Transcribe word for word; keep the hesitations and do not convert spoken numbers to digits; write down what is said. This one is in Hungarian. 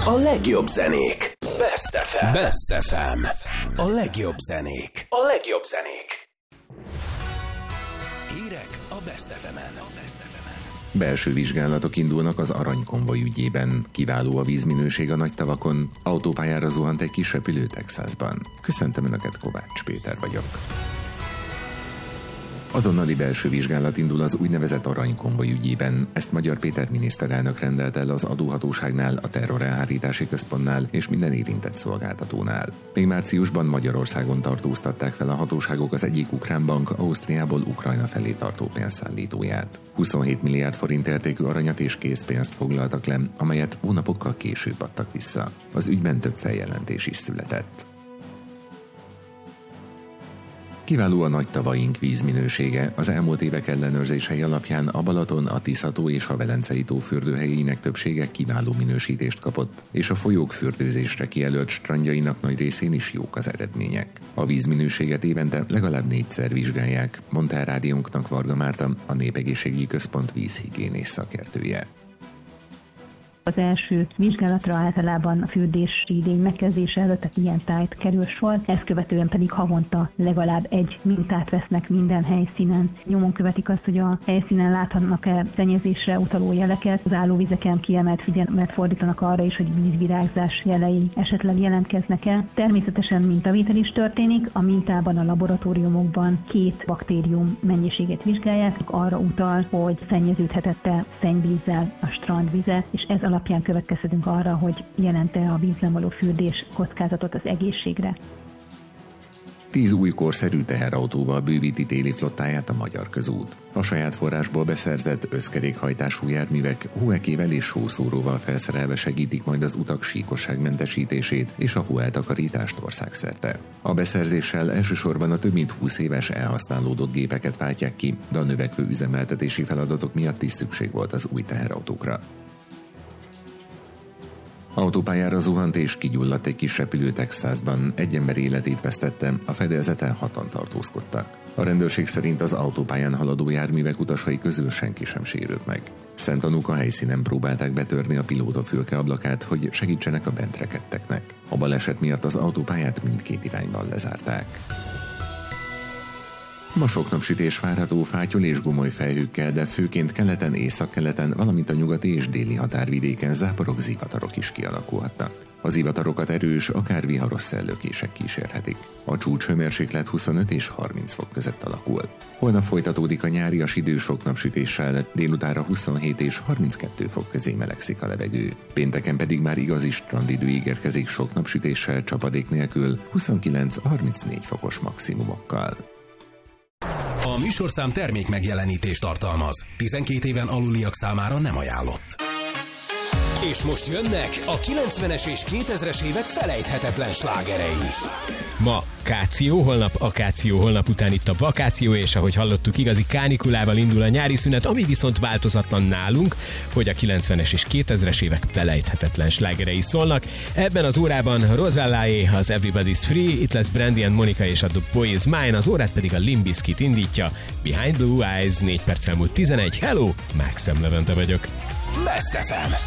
A legjobb zenék. Best ef em. Best ef em. A legjobb zenék. A legjobb zenék. Hírek a Best ef emen. Belső vizsgálatok indulnak az aranykonvoj ügyében. Kiváló a vízminőség a nagy tavakon. Autópályára zuhant egy kis repülő Texasban. Köszöntöm Önöket, Kovács Péter vagyok. Azonnali belső vizsgálat indul az úgynevezett aranykonvoj ügyében. Ezt Magyar Péter miniszterelnök rendelt el az adóhatóságnál, a terrorelhárítási központnál és minden érintett szolgáltatónál. Még márciusban Magyarországon tartóztatták fel a hatóságok az egyik ukrán bank Ausztriából Ukrajna felé tartó pénzszállítóját. huszonhét milliárd forint értékű aranyat és készpénzt foglaltak le, amelyet hónapokkal később adtak vissza. Az ügyben több feljelentés is született. Kiváló a nagy tavaink vízminősége. Az elmúlt évek ellenőrzései alapján a Balaton, a Tisza-tó és a Velencei tó fürdőhelyének többsége kiváló minősítést kapott, és a folyók fürdőzésre kijelölt strandjainak nagy részén is jók az eredmények. A vízminőséget évente legalább négyszer vizsgálják, mondta a rádiónknak Varga Márta, a Népegészségügyi Központ vízhigiénés szakértője. Az első vizsgálatra általában a fürdési idény megkezdése előtt ilyen tájt kerül sor, ezt követően pedig havonta legalább egy mintát vesznek minden helyszínen. Nyomon követik azt, hogy a helyszínen láthatnak-e szennyezésre utaló jeleket, az állóvizeken kiemelt figyelmet fordítanak arra is, hogy vízvirágzás jelei esetleg jelentkeznek-e. Természetesen mintavétel is történik, a mintában a laboratóriumokban két baktérium mennyiségét vizsgálják, arra utal, hogy szennyeződhetett-e szennyvízzel a strandvize, és ez alapján következtetünk arra, hogy jelent-e a vízben való fürdés kockázatot az egészségre. Tíz új korszerű teherautóval bővíti téli flottáját a Magyar Közút. A saját forrásból beszerzett összkerékhajtású járművek hóekével és sószóróval felszerelve segítik majd az utak síkosságmentesítését és a hóeltakarítást országszerte. A beszerzéssel elsősorban a több mint húsz éves elhasználódott gépeket váltják ki, de a növekvő üzemeltetési feladatok miatt is szükség volt az új teherautókra. Autópályára zuhant és kigyulladt egy kis repülő Texasban, egy ember életét vesztette, a fedélzeten hatan tartózkodtak. A rendőrség szerint az autópályán haladó járművek utasai közül senki sem sérült meg. Szemtanúk a helyszínen próbálták betörni a pilótafülke ablakát, hogy segítsenek a bent rekedteknek. A baleset miatt az autópályát mindkét irányban lezárták. Ma sok napsütés várható fátyol és gomoly felhőkkel, de főként keleten, északkeleten, valamint a nyugati és déli határvidéken záporok, zivatarok is kialakulhatnak. Az zivatarokat erős, akár viharos szellőkések kísérhetik. A csúcshőmérséklet huszonöt és harminc fok között alakul. Holnap folytatódik a nyárias idő sok napsütéssel, délutára huszonhét és harminckettő fok közé melegszik a levegő. Pénteken pedig már igazi strandidő ígérkezik sok napsütéssel, csapadék nélkül, huszonkilenc-harmincnégy fokos maximumokkal. A műsorszám termék megjelenítést tartalmaz. tizenkét éven aluliak számára nem ajánlott. És most jönnek a kilencvenes és kétezres évek felejthetetlen slágerei. Ma káció, holnap akáció, holnap után itt a vakáció, és ahogy hallottuk, igazi kánikulával indul a nyári szünet, ami viszont változatlan nálunk, hogy a kilencvenes és kétezres évek felejthetetlen slágerei szólnak. Ebben az órában Roselláé, az Everybody's Free, itt lesz Brandy and Monica és a The Boy Is Mine, az órát pedig a Limp Bizkit indítja. Behind Blue Eyes, négy perc elmúlt tizenegy. Hello, Mákszem Levente vagyok. Best ef em.